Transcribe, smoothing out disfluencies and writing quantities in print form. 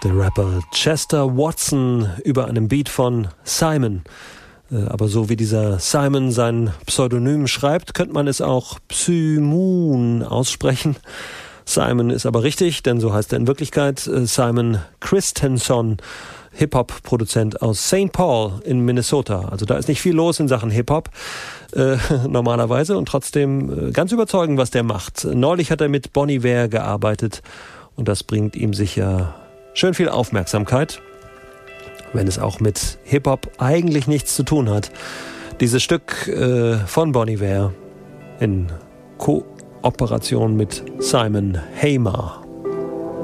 Der Rapper Chester Watson über einem Beat von Simon. Aber so wie dieser Simon sein Pseudonym schreibt, könnte man es auch Psymoon aussprechen. Simon ist aber richtig, denn so heißt er in Wirklichkeit. Simon Christensen, Hip-Hop-Produzent aus St. Paul in Minnesota. Also da ist nicht viel los in Sachen Hip-Hop normalerweise und trotzdem ganz überzeugend, was der macht. Neulich hat er mit Bon Iver gearbeitet und das bringt ihm sicher schön viel Aufmerksamkeit, wenn es auch mit Hip-Hop eigentlich nichts zu tun hat. Dieses Stück von Bon Iver in Kooperation mit Simon Hamer.